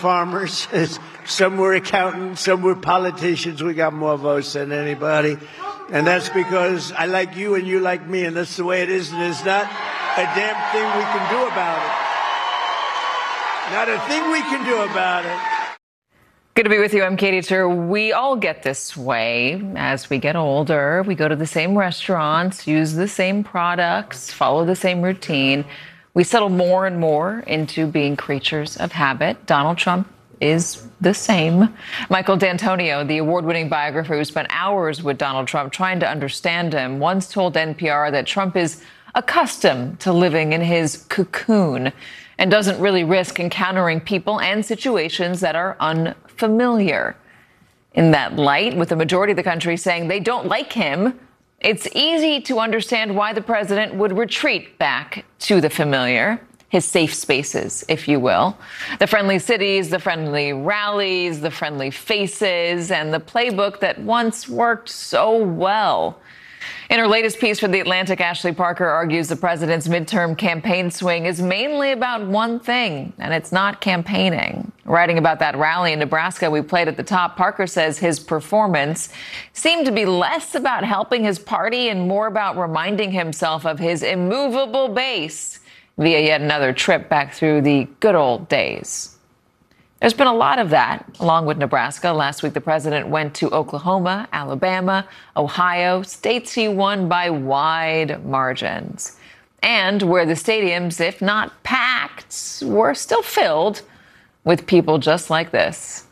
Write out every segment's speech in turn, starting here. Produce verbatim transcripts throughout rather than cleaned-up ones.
farmers. Some were accountants, some were politicians. We got more votes than anybody. And that's because I like you and you like me, and that's the way it is, and there's not a damn thing we can do about it. Not a thing we can do about it. Good to be with you. I'm Katie Tur. We all get this way as we get older. We go to the same restaurants, use the same products, follow the same routine. We settle more and more into being creatures of habit. Donald Trump is the same. Michael D'Antonio, the award-winning biographer who spent hours with Donald Trump trying to understand him, once told N P R that Trump is accustomed to living in his cocoon and doesn't really risk encountering people and situations that are unfamiliar. In that light, with the majority of the country saying they don't like him, it's easy to understand why the president would retreat back to the familiar, his safe spaces, if you will. The friendly cities, the friendly rallies, the friendly faces, and the playbook that once worked so well. In her latest piece for The Atlantic, Ashley Parker argues the president's midterm campaign swing is mainly about one thing, and it's not campaigning. Writing about that rally in Nebraska we played at the top, Parker says his performance seemed to be less about helping his party and more about reminding himself of his immovable base via yet another trip back through the good old days. There's been a lot of that, along with Nebraska. Last week, the president went to Oklahoma, Alabama, Ohio, states he won by wide margins, and where the stadiums, if not packed, were still filled with people just like this.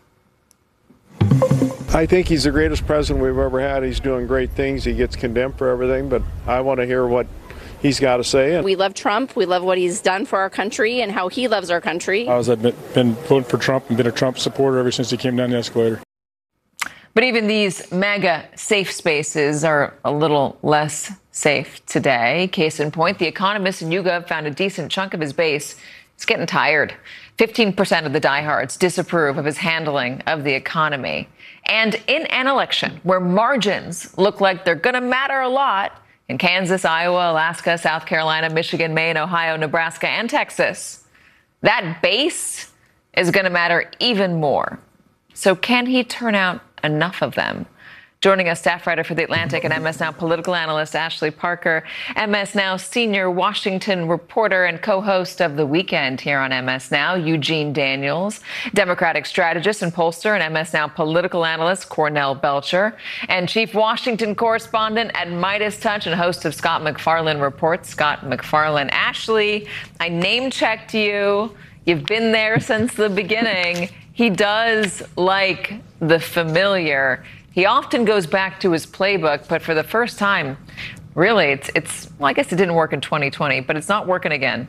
I think he's the greatest president we've ever had. He's doing great things. He gets condemned for everything, but I want to hear what he's got to say. We love Trump. We love what he's done for our country and how he loves our country. I was I've been, been voting for Trump and been a Trump supporter ever since he came down the escalator. But even these mega safe spaces are a little less safe today. Case in point, The Economist and YouGov found a decent chunk of his base is getting tired. fifteen percent of the diehards disapprove of his handling of the economy. And in an election where margins look like they're going to matter a lot, in Kansas, Iowa, Alaska, South Carolina, Michigan, Maine, Ohio, Nebraska, and Texas, that base is going to matter even more. So can he turn out enough of them? Joining us, staff writer for The Atlantic and M S Now political analyst Ashley Parker, M S Now senior Washington reporter and co-host of The Weekend here on M S Now, Eugene Daniels, Democratic strategist and pollster and M S Now political analyst Cornell Belcher, and chief Washington correspondent at Midas Touch and host of Scott MacFarlane Reports, Scott MacFarlane. Ashley, I name-checked you. You've been there since the beginning. He does like the familiar. He often goes back to his playbook, but for the first time, really, it's, it's well, I guess it didn't work in twenty twenty, but it's not working again.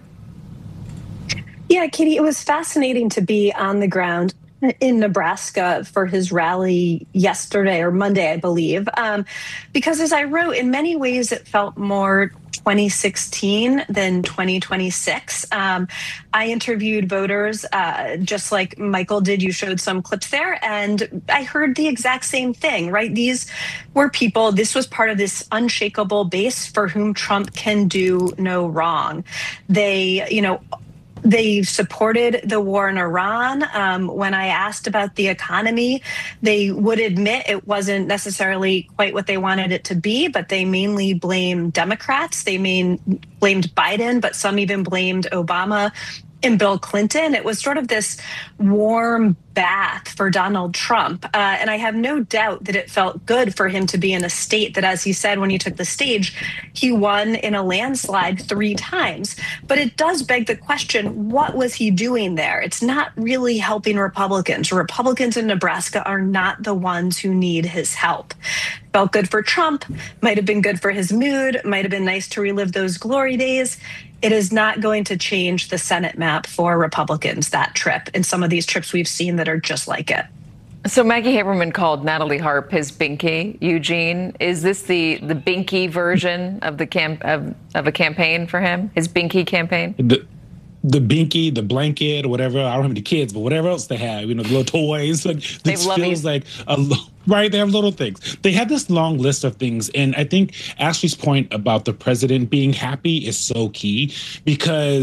Yeah, Katie, it was fascinating to be on the ground in Nebraska for his rally yesterday or Monday, I believe, um, because as I wrote, in many ways, it felt more twenty sixteen than twenty twenty-six. Um, I interviewed voters uh, just like Michael did. You showed some clips there, and I heard the exact same thing, right? These were people, this was part of this unshakable base for whom Trump can do no wrong. They, you know, They supported the war in Iran. Um, when I asked about the economy, they would admit it wasn't necessarily quite what they wanted it to be, but they mainly blamed Democrats. They main, blamed Biden, but some even blamed Obama and Bill Clinton. It was sort of this warm bath for Donald Trump. Uh, and I have no doubt that it felt good for him to be in a state that, as he said when he took the stage, he won in a landslide three times. But it does beg the question, what was he doing there? It's not really helping Republicans. Republicans in Nebraska are not the ones who need his help. Felt good for Trump, might have been good for his mood, might have been nice to relive those glory days. It is not going to change the Senate map for Republicans, that trip, and some of these trips we've seen that are just like it. So Maggie Haberman called Natalie Harp his binky. Eugene, is this the the binky version of the camp of, of a campaign for him? His binky campaign? The the binky, the blanket, or whatever. I don't have any kids, but whatever else they have, you know, the little toys. Like this feels like a right. They have little things. They have this long list of things, and I think Ashley's point about the president being happy is so key because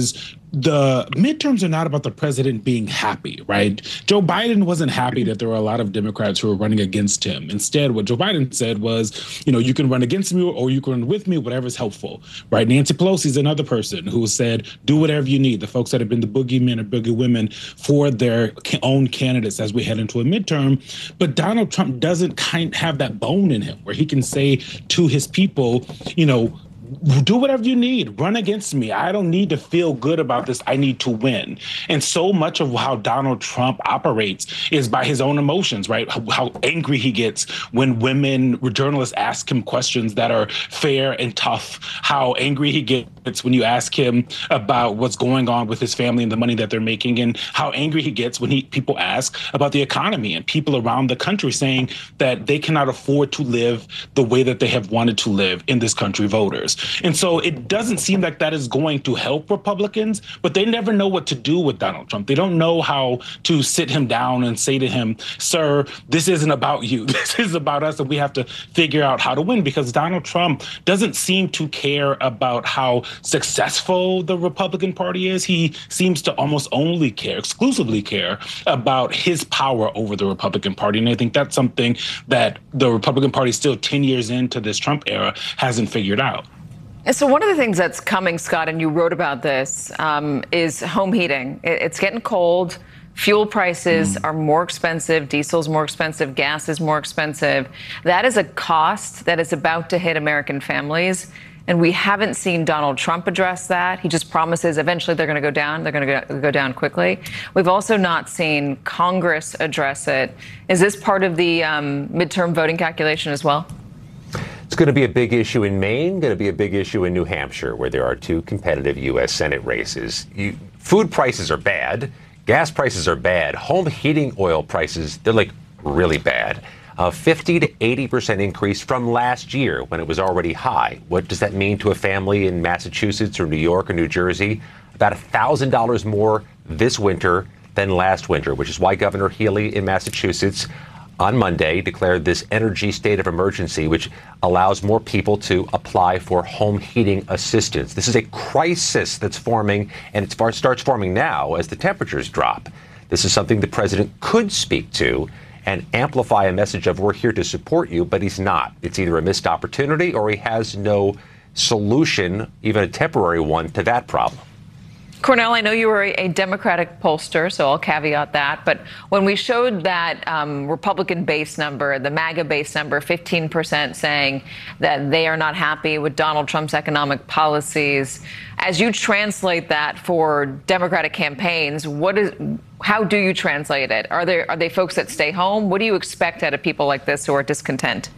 the midterms are not about the president being happy, right? Joe Biden wasn't happy that there were a lot of Democrats who were running against him. Instead, what Joe Biden said was, you know, you can run against me or you can run with me, whatever's helpful, right? Nancy Pelosi is another person who said, do whatever you need. The folks that have been the boogeymen or boogie women for their own candidates as we head into a midterm. But Donald Trump doesn't kind of have that bone in him where he can say to his people, you know, do whatever you need. Run against me. I don't need to feel good about this. I need to win. And so much of how Donald Trump operates is by his own emotions, right? How, how angry he gets when women, journalists ask him questions that are fair and tough. How angry he gets when you ask him about what's going on with his family and the money that they're making. And how angry he gets when he people ask about the economy and people around the country saying that they cannot afford to live the way that they have wanted to live in this country, voters. And so it doesn't seem like that is going to help Republicans, but they never know what to do with Donald Trump. They don't know how to sit him down and say to him, sir, this isn't about you. This is about us, and we have to figure out how to win, because Donald Trump doesn't seem to care about how successful the Republican Party is. He seems to almost only care, exclusively care about his power over the Republican Party. And I think that's something that the Republican Party still ten years into this Trump era hasn't figured out. So one of the things that's coming, Scott, and you wrote about this, um, is home heating. It's getting cold. Fuel prices mm. are more expensive. Diesel's more expensive. Gas is more expensive. That is a cost that is about to hit American families. And we haven't seen Donald Trump address that. He just promises eventually they're going to go down. They're going to go down quickly. We've also not seen Congress address it. Is this part of the um, midterm voting calculation as well? It's going to be a big issue in Maine, going to be a big issue in New Hampshire, where there are two competitive U S Senate races. You, food prices are bad. Gas prices are bad. Home heating oil prices, they're like really bad. A fifty to eighty percent increase from last year when it was already high. What does that mean to a family in Massachusetts or New York or New Jersey? About one thousand dollars more this winter than last winter, which is why Governor Healey in Massachusetts on Monday declared this energy state of emergency, which allows more people to apply for home heating assistance. This is a crisis that's forming, and it starts forming now as the temperatures drop. This is something the president could speak to and amplify a message of we're here to support you, but he's not. It's either a missed opportunity or he has no solution, even a temporary one, to that problem. Cornell, I know you were a Democratic pollster, so I'll caveat that. But when we showed that um, Republican base number, the MAGA base number, fifteen percent saying that they are not happy with Donald Trump's economic policies, as you translate that for Democratic campaigns, what is, how do you translate it? Are there are they folks that stay home? What do you expect out of people like this who are discontent?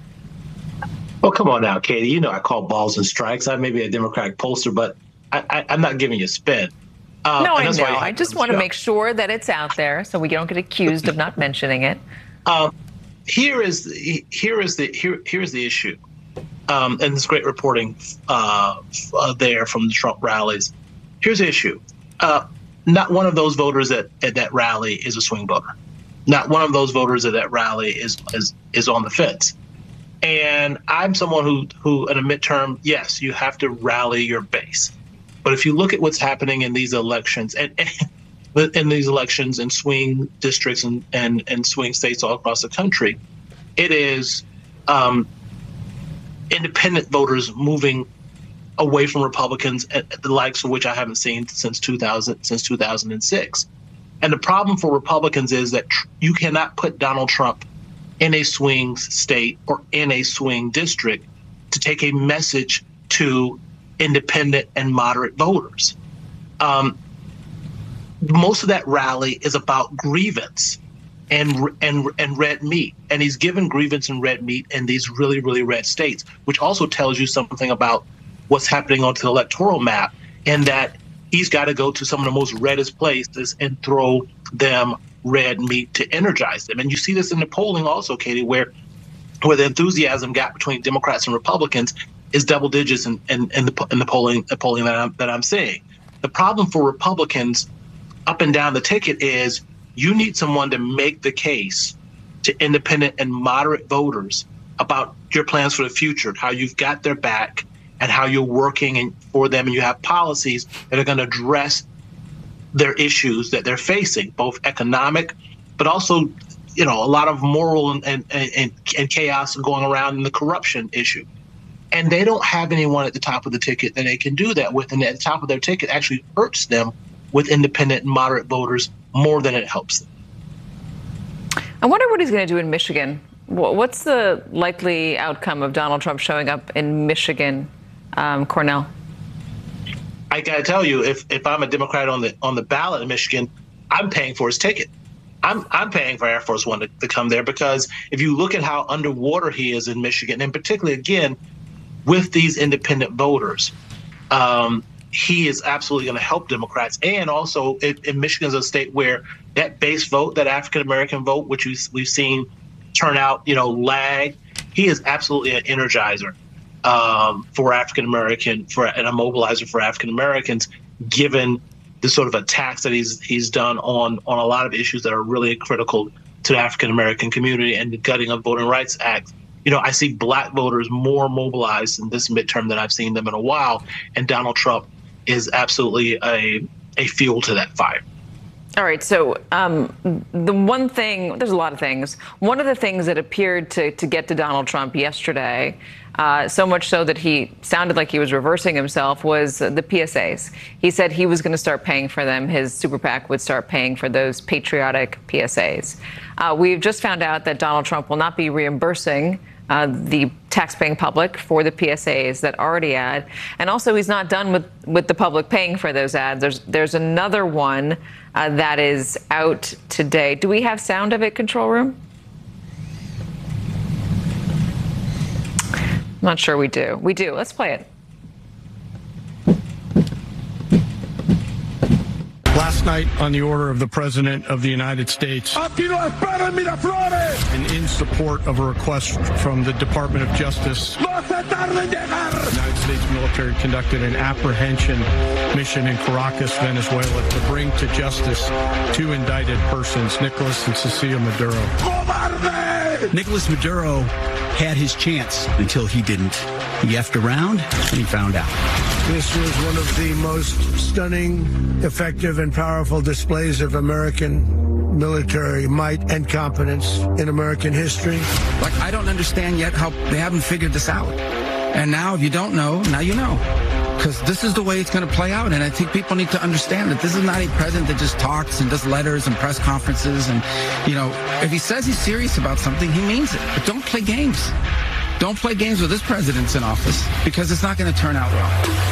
Well, come on now, Katie. You know I call balls and strikes. I may be a Democratic pollster, but I, I, I'm not giving you a spin. Um, no, I know. I just want to make sure that it's out there so we don't get accused of not mentioning it. Um, here is the, here is the here here's the issue, um, and this great reporting uh, uh, there from the Trump rallies. Here's the issue: uh, not one of those voters at, at that rally is a swing voter. Not one of those voters at that rally is is is on the fence. And I'm someone who who in a midterm, yes, you have to rally your base. But if you look at what's happening in these elections, and, and in these elections in swing districts and, and, and swing states all across the country, it is um, independent voters moving away from Republicans, at the likes of which I haven't seen since two thousand, since two thousand six. And the problem for Republicans is that tr- you cannot put Donald Trump in a swing state or in a swing district to take a message to independent and moderate voters. Um, most of that rally is about grievance and and and red meat, and he's given grievance and red meat in these really really red states, which also tells you something about what's happening onto the electoral map, in that he's got to go to some of the most reddest places and throw them red meat to energize them. And you see this in the polling also, Katie, where where the enthusiasm gap between Democrats and Republicans is double digits in, in, in the in the polling the polling that I'm that I'm seeing. The problem for Republicans up and down the ticket is you need someone to make the case to independent and moderate voters about your plans for the future, how you've got their back, and how you're working and for them, and you have policies that are going to address their issues that they're facing, both economic, but also, you know, a lot of moral and, and, and, and chaos going around in the corruption issue. And they don't have anyone at the top of the ticket that they can do that with. And at the top of their ticket actually hurts them with independent and moderate voters more than it helps them. I wonder what he's going to do in Michigan. What's the likely outcome of Donald Trump showing up in Michigan, um, Cornell? I got to tell you, if, if I'm a Democrat on the on the ballot in Michigan, I'm paying for his ticket. I'm I'm paying for Air Force One to, to come there, because if you look at how underwater he is in Michigan, and particularly, again, with these independent voters, um, he is absolutely going to help Democrats. And also, it, in Michigan is a state where that base vote, that African-American vote, which we've, we've seen turn out, you know, lag, he is absolutely an energizer um, for African-American, for and a mobilizer for African-Americans, given the sort of attacks that he's he's done on on a lot of issues that are really critical to the African-American community, and the gutting of Voting Rights Act. You know, I see black voters more mobilized in this midterm than I've seen them in a while, and Donald Trump is absolutely a a fuel to that fire. All right. So um, the one thing, there's a lot of things. One of the things that appeared to, to get to Donald Trump yesterday, uh, so much so that he sounded like he was reversing himself, was the P S As. He said he was going to start paying for them. His super PAC would start paying for those patriotic P S As. Uh, we've just found out that Donald Trump will not be reimbursing Uh, the taxpaying public for the P S As that already ad. And also, he's not done with, with the public paying for those ads. There's there's another one uh, that is out today. Do we have sound of it, control room? I'm not sure we do. We do. Let's play it. Last night, on the order of the President of the United States, and in support of a request from the Department of Justice, the United States military conducted an apprehension mission in Caracas, Venezuela, to bring to justice two indicted persons, Nicolas and Cecilia Maduro. Nicolas Maduro had his chance until he didn't. He effed around and he found out. This was one of the most stunning, effective, and powerful displays of American military might and competence in American history. Like, I don't understand yet how they haven't figured this out. And now, if you don't know, now you know. Because this is the way it's going to play out. And I think people need to understand that this is not a president that just talks and does letters and press conferences. And, you know, if he says he's serious about something, he means it. But don't play games. Don't play games with this president's in office, because it's not going to turn out well.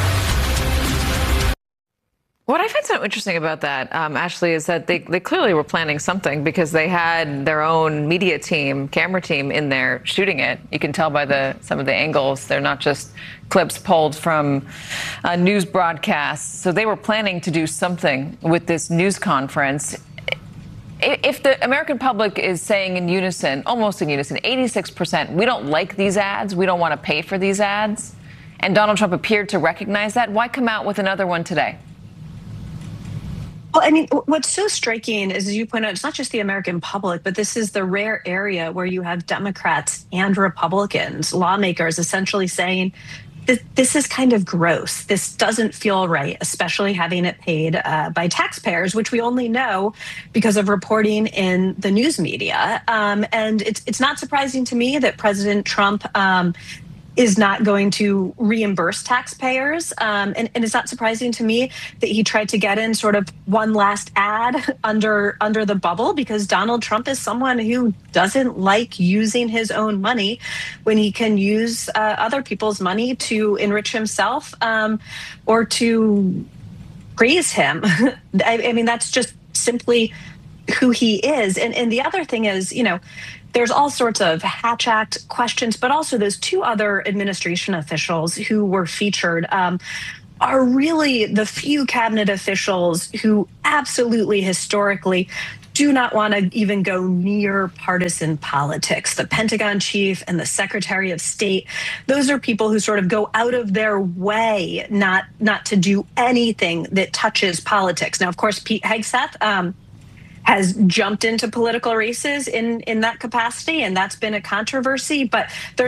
What I find so interesting about that, um, Ashley, is that they, they clearly were planning something, because they had their own media team, camera team in there shooting it. You can tell by the some of the angles. They're not just clips pulled from uh, news broadcasts. So they were planning to do something with this news conference. If the American public is saying in unison, almost in unison, eighty-six percent, we don't like these ads, we don't want to pay for these ads, and Donald Trump appeared to recognize that, why come out with another one today? Well, I mean, what's so striking is, as you point out, it's not just the American public, but this is the rare area where you have Democrats and Republicans, lawmakers, essentially saying, this is kind of gross. This doesn't feel right, especially having it paid uh, by taxpayers, which we only know because of reporting in the news media. Um, and it's it's not surprising to me that President Trump um, is not going to reimburse taxpayers. Um, and, and it's not surprising to me that he tried to get in sort of one last ad under under the bubble, because Donald Trump is someone who doesn't like using his own money when he can use uh, other people's money to enrich himself um, or to praise him. I, I mean, that's just simply who he is. And, and the other thing is, you know, there's all sorts of Hatch Act questions, but also those two other administration officials who were featured um, are really the few cabinet officials who absolutely historically do not want to even go near partisan politics. The Pentagon chief and the Secretary of State, those are people who sort of go out of their way not, not to do anything that touches politics. Now, of course, Pete Hegseth, um, has jumped into political races in, in that capacity, and that's been a controversy, but there's